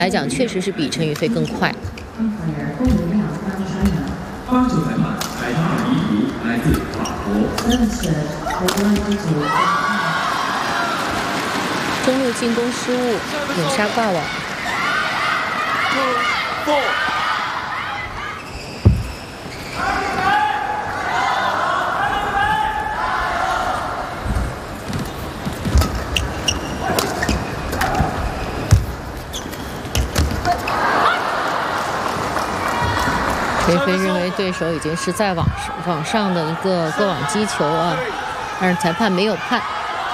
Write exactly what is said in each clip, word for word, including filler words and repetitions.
来讲，确实是比陈雨菲更快。 发球裁判海塔尔伊图来自法国。 中路进攻失误，永杀挂网。陈雨菲认为对手已经是在网上网上的一个过网击球啊，但是裁判没有判。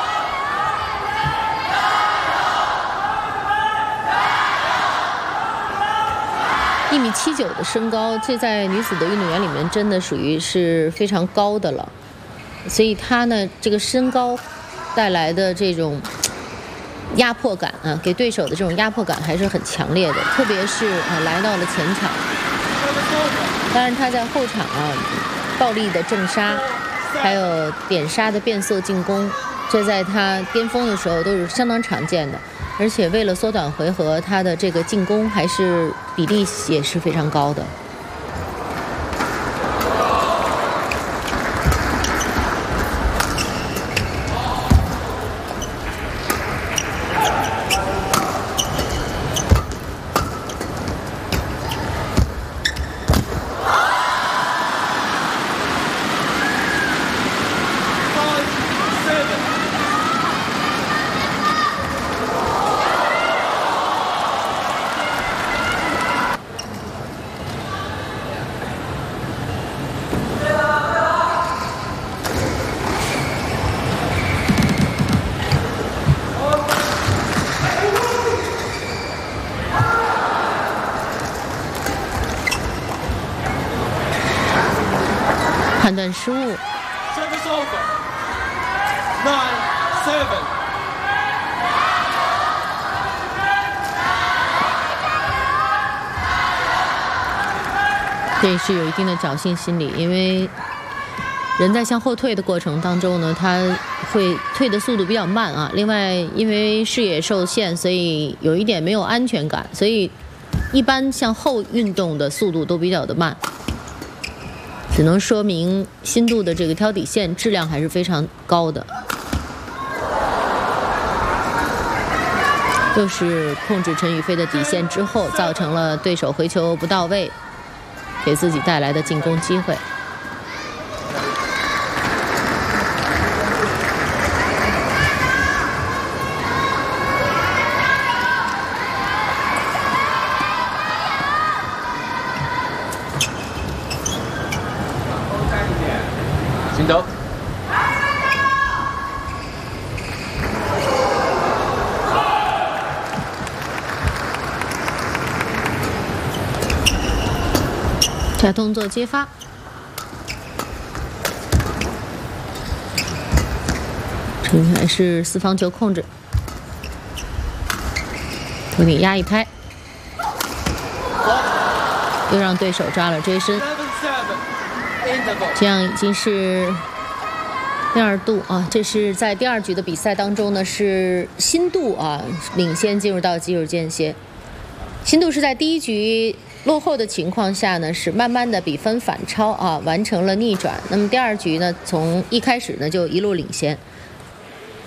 一米七九的身高，这在女子的运动员里面真的属于是非常高的了。所以她呢，这个身高带来的这种压迫感啊，给对手的这种压迫感还是很强烈的，特别是啊来到了前场。当然，他在后场啊，暴力的正杀，还有点杀的变速进攻，这在他巅峰的时候都是相当常见的。而且为了缩短回合，他的这个进攻还是比例也是非常高的。判断失误。这也是有一定的侥幸心理，因为人在向后退的过程当中呢，他会退的速度比较慢啊。另外，因为视野受限，所以有一点没有安全感，所以一般向后运动的速度都比较的慢。只能说明新度的这个挑底线质量还是非常高的。又是控制陈雨菲的底线之后，造成了对手回球不到位，给自己带来的进攻机会。 行走。 假动作接发，这还是四方球控制，头顶压一拍，又让对手抓了追身。这样已经是第二度啊，这是在第二局的比赛当中呢，是新度啊领先进入到肌肉间歇。新度是在第一局落后的情况下呢，是慢慢的比分反超啊，完成了逆转。那么第二局呢，从一开始呢就一路领先。